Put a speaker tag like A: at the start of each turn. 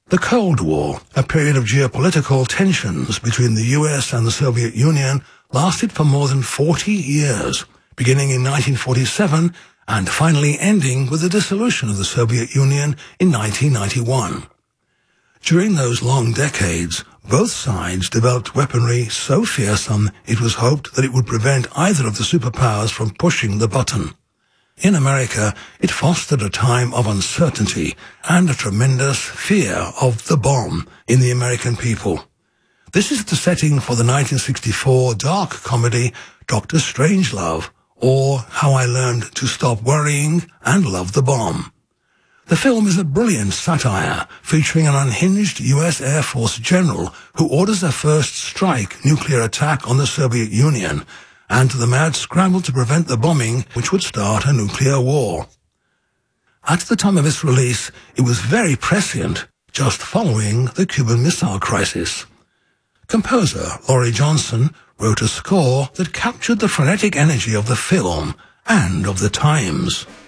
A: The Cold War, a period of geopolitical tensions between the US and the Soviet Union, lasted for more than 40 years, beginning in 1947 and finally ending with the dissolution of the Soviet Union in 1991. During those long decades, both sides developed weaponry so fearsome it was hoped that it would prevent either of the superpowers from pushing the button. In America, it fostered a time of uncertainty and a tremendous fear of the bomb in the American people. This is the setting for the 1964 dark comedy Dr. Strangelove, or How I Learned to Stop Worrying and Love the Bomb. The film is a brilliant satire featuring an unhinged US Air Force general who orders a first strike nuclear attack on the Soviet Union and the mad scramble to prevent the bombing which would start a nuclear war. At the time of its release, it was very prescient, just following the Cuban Missile Crisis. Composer Laurie Johnson wrote a score that captured the frenetic energy of the film and of the times.